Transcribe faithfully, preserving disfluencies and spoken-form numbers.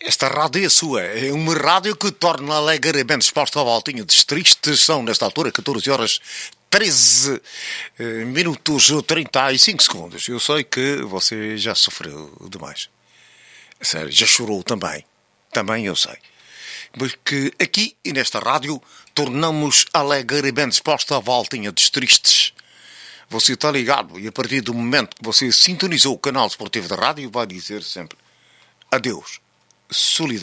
Esta rádio é sua. É uma rádio que torna alegremente disposta à voltinha dos tristes. São, nesta altura, catorze horas treze minutos trinta e cinco segundos. Eu sei que você já sofreu demais. Sério, já chorou também. Também eu sei. Mas que aqui e nesta rádio tornamos alegremente disposta à voltinha dos tristes. Você está ligado e a partir do momento que você sintonizou o canal esportivo da rádio vai dizer sempre adeus, solidão.